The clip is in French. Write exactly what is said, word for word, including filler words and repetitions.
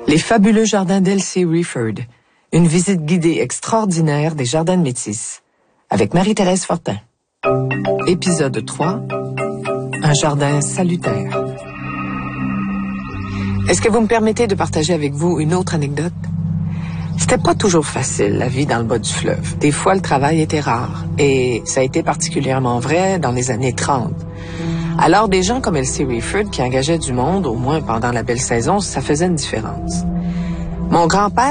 Les fabuleux jardins d'Elsie Rieford. Une visite guidée extraordinaire des jardins de Métis. Avec Marie-Thérèse Fortin. Épisode trois. Un jardin salutaire. Est-ce que vous me permettez de partager avec vous une autre anecdote? C'était pas toujours facile, la vie dans le bas du fleuve. Des fois, le travail était rare. Et ça a été particulièrement vrai dans les années trente. Alors, des gens comme Elsie Rieford qui engageaient du monde, au moins pendant la belle saison, ça faisait une différence. Mon grand-père